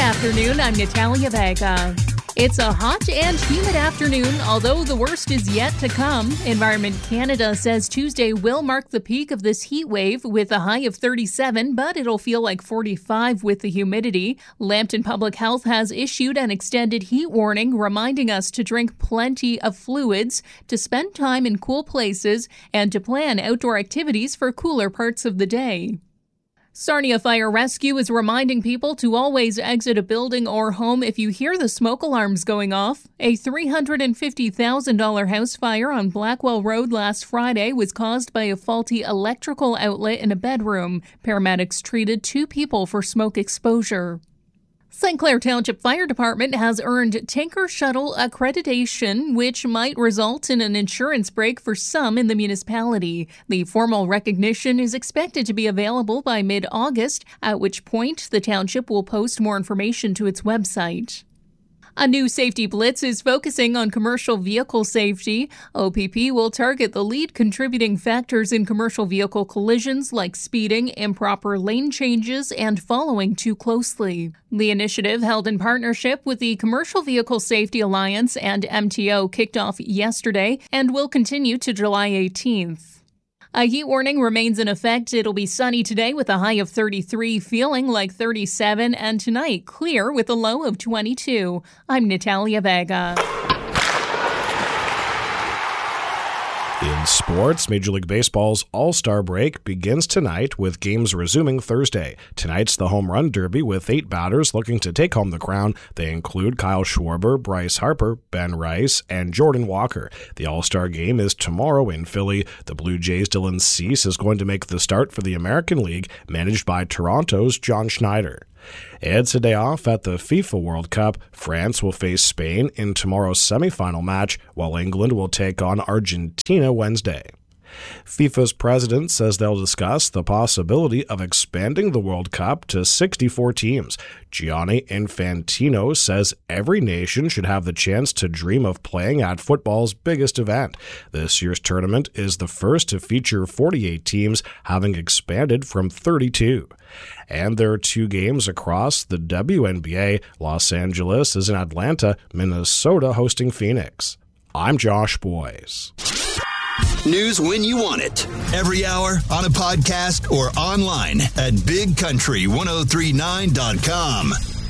afternoon. I'm Natalia Vega. It's a hot and humid afternoon, although the worst is yet to come. Environment Canada says Tuesday will mark the peak of this heat wave with a high of 37, but it'll feel like 45 with the humidity. Lambton Public Health has issued an extended heat warning, reminding us to drink plenty of fluids, to spend time in cool places, and to plan outdoor activities for cooler parts of the day. Sarnia Fire Rescue is reminding people to always exit a building or home if you hear the smoke alarms going off. A $350,000 house fire on Blackwell Road last Friday was caused by a faulty electrical outlet in a bedroom. Paramedics treated 2 people for smoke exposure. St. Clair Township Fire Department has earned Tinker Shuttle accreditation, which might result in an insurance break for some in the municipality. The formal recognition is expected to be available by mid-August, at which point the township will post more information to its website. A new safety blitz is focusing on commercial vehicle safety. OPP will target the lead contributing factors in commercial vehicle collisions like speeding, improper lane changes, and following too closely. The initiative, held in partnership with the Commercial Vehicle Safety Alliance and MTO, kicked off yesterday and will continue to July 18th. A heat warning remains in effect. It'll be sunny today with a high of 33, feeling like 37, and tonight clear with a low of 22. I'm Natalia Vega. In sports, Major League Baseball's All-Star break begins tonight with games resuming Thursday. Tonight's the Home Run Derby with 8 batters looking to take home the crown. They include Kyle Schwarber, Bryce Harper, Ben Rice, and Jordan Walker. The All-Star game is tomorrow in Philly. The Blue Jays' Dylan Cease is going to make the start for the American League, managed by Toronto's John Schneider. It's a day off at the FIFA World Cup. France will face Spain in tomorrow's semifinal match, while England will take on Argentina Wednesday. FIFA's president says they'll discuss the possibility of expanding the World Cup to 64 teams. Gianni Infantino says every nation should have the chance to dream of playing at football's biggest event. This year's tournament is the first to feature 48 teams, having expanded from 32. And there are 2 games across the WNBA. Los Angeles is in Atlanta, Minnesota hosting Phoenix. I'm Josh Boyes. News when you want it. Every hour, on a podcast, or online at BigCountry1039.com.